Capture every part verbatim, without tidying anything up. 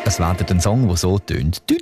Es wartet ein Song, der so tönt. Hey,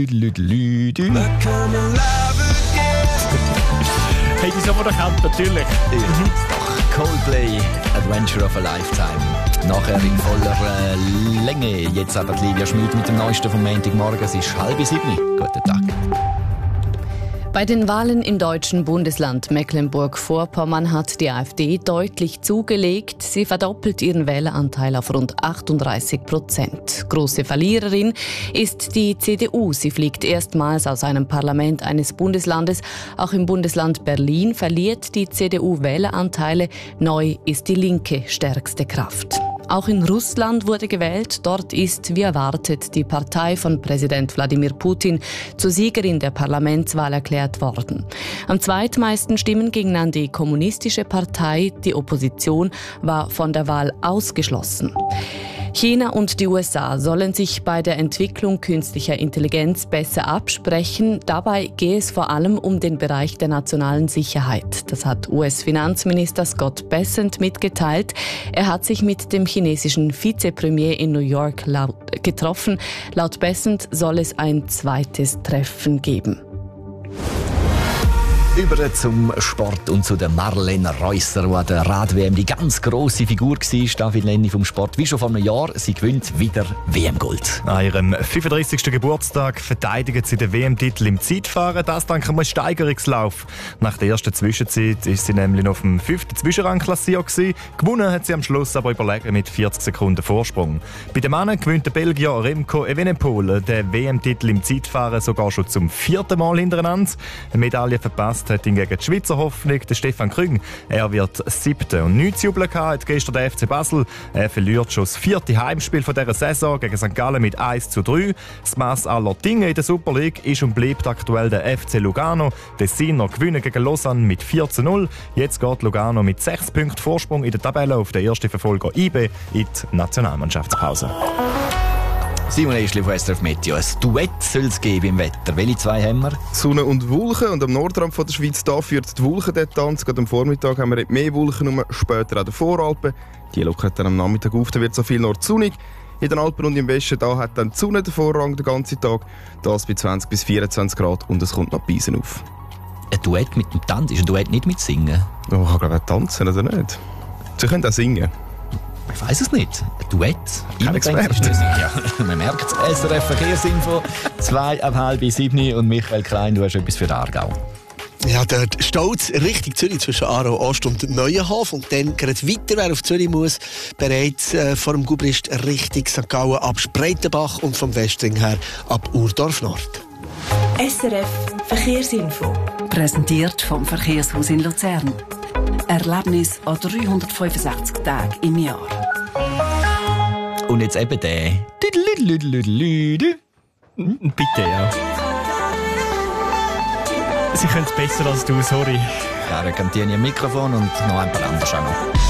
die Sommer kennt natürlich. Mhm. Coldplay, Adventure of a Lifetime. Nachher in voller äh, Länge. Jetzt aber Livia Schmid mit dem Neuesten vom Montagmorgen. Es ist halb sieben. Guten Tag. Bei den Wahlen im deutschen Bundesland Mecklenburg-Vorpommern hat die AfD deutlich zugelegt. Sie verdoppelt ihren Wähleranteil auf rund achtunddreißig Prozent. Große Verliererin ist die C D U. Sie fliegt erstmals aus einem Parlament eines Bundeslandes. Auch im Bundesland Berlin verliert die C D U Wähleranteile. Neu ist die Linke stärkste Kraft. Auch in Russland wurde gewählt. Dort ist, wie erwartet, die Partei von Präsident Wladimir Putin zur Siegerin der Parlamentswahl erklärt worden. Am zweitmeisten Stimmen gingen an die Kommunistische Partei. Die Opposition war von der Wahl ausgeschlossen. China und die U S A sollen sich bei der Entwicklung künstlicher Intelligenz besser absprechen. Dabei gehe es vor allem um den Bereich der nationalen Sicherheit. Das hat U S-Finanzminister Scott Bessent mitgeteilt. Er hat sich mit dem chinesischen Vizepremier in New York getroffen. Laut Bessent soll es ein zweites Treffen geben. Über zum Sport und zu der Marlene Reusser, die an der Rad-W M die ganz grosse Figur war, David Lenny vom Sport. Wie schon vor einem Jahr, sie gewinnt wieder W M-Gold. An ihrem fünfunddreissigsten Geburtstag verteidigt sie den W M-Titel im Zeitfahren. Das dank einem Steigerungslauf. Nach der ersten Zwischenzeit ist sie nämlich noch auf dem fünften Zwischenrang klassiert gewesen. Gewonnen hat sie am Schluss aber überlegen mit vierzig Sekunden Vorsprung. Bei den Männern gewinnt der Belgier Remco Evenepoel den W M-Titel im Zeitfahren sogar schon zum vierten Mal hintereinander. Eine Medaille verpasst hat hingegen die Schweizer Hoffnung, der Stefan Krüng. Er wird siebter. Und nichts zu jubeln hat gestern der F C Basel. Er verliert schon das vierte Heimspiel von dieser Saison gegen Sankt Gallen mit eins zu drei. Das Mass aller Dinge in der Super League ist und bleibt aktuell der F C Lugano. Der Siner gewinnen gegen Lausanne mit vier zu null. Jetzt geht Lugano mit sechs Punkten Vorsprung in der Tabelle auf den ersten Verfolger I B in die Nationalmannschaftspause. Simon Eschli von S R F Meteo. Ein Duett soll es geben im Wetter. Welche zwei haben wir? Sonne und Wolken. Und am Nordrand von der Schweiz da führt die Wolken den Tanz. Gerade am Vormittag haben wir mehr Wolken, nur später an den Voralpen. Die lockern dann am Nachmittag auf, dann wird so viel nordsonnig. In den Alpen und im Westen da hat dann die Sonne den Vorrang den ganzen Tag. Das bei zwanzig bis vierundzwanzig Grad und es kommt noch Beisen auf. Ein Duett mit dem Tanz? Ist ein Duett nicht mit Singen? Oh, ich glaube, tanzen oder nicht? Sie können auch singen. Ich weiss es nicht. Ein Duett? Kein Experte. Ja, man merkt es. S R F Verkehrsinfo, zwei ab halb sieben und Michael Klein, du hast etwas für den Aargau. Ja, dort Stolz Richtung Zürich zwischen Aarau, Ost und Neuenhof. Und dann geht weiter, wer auf Zürich muss, bereits äh, vor dem Gubrist Richtung Sankt Gallen ab Spreitenbach und vom Westring her ab Urdorf Nord. S R F Verkehrsinfo. Präsentiert vom Verkehrshaus in Luzern. Erlebnis an dreihundertfünfundsechzig Tagen im Jahr. Und jetzt eben der. Bitte, ja. Sie können es besser als du, sorry. Ja, dann kann die ein Mikrofon und noch ein paar andere auch noch.